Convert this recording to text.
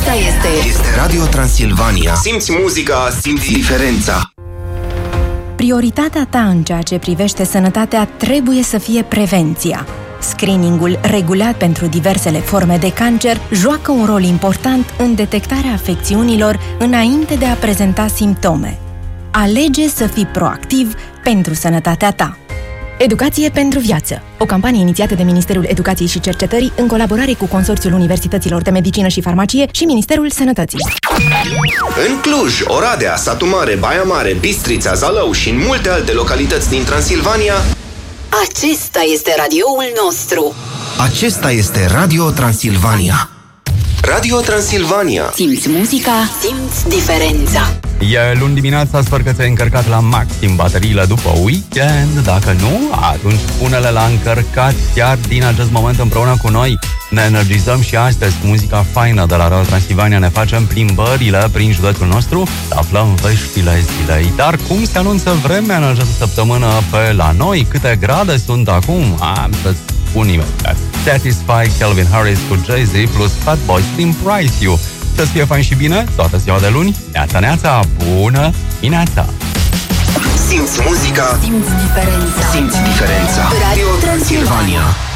Este Radio Transilvania. Simți muzica, simți diferența. Prioritatea ta în ceea ce privește sănătatea trebuie să fie prevenția. Screeningul regulat pentru diversele forme de cancer joacă un rol important în detectarea afecțiunilor înainte de a prezenta simptome. Alege să fii proactiv pentru sănătatea ta. Educație pentru viață. O campanie inițiată de Ministerul Educației și Cercetării în colaborare cu Consorțiul Universităților de Medicină și Farmacie și Ministerul Sănătății. În Cluj, Oradea, Satu Mare, Baia Mare, Bistrița, Zalău și în multe alte localități din Transilvania, acesta este radioul nostru. Acesta este Radio Transilvania. Radio Transilvania. Simți muzica, simți diferența. E luni dimineața, sper că ți-ai încărcat la maxim bateriile după weekend. Dacă nu, atunci pune-le la încărcat chiar din acest moment împreună cu noi. Ne energizăm și astăzi cu muzica faină de la Radio Transilvania. Ne facem plimbările prin județul nostru, aflăm veștile zilei. Dar cum se anunță vremea în această săptămână pe la noi? Câte grade sunt acum? Am să-ți spun imediat. Satisfy, Calvin Harris cu Jay-Z plus Fatboy Slim Price You. Să-ți fie fain și bine toată ziua de luni. Neața, neața, bună dimineața! Simți muzica, simți diferența. Simți diferența. Radio Transilvania.